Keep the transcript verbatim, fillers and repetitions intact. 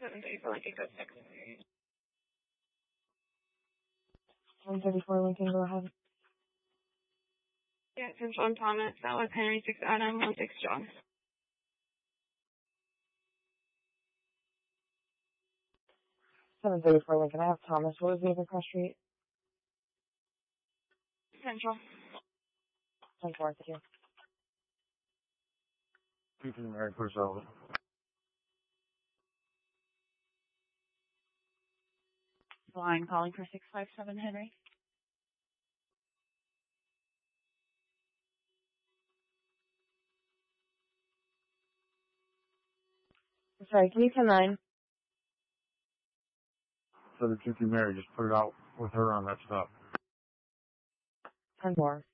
seven thirty-four Lincoln, go six. one thirty-four Lincoln, go ahead. Yeah, Central and Thomas, that was Henry six Adam, one six John. seven thirty-four Lincoln, I have Thomas. What was the other cross street? Central. ten four, thank you. two three Mary, push over. Line calling for six five seven Henry. Sorry, can you ten nine? So the two three Mary, just put it out with her on that stop. ten four.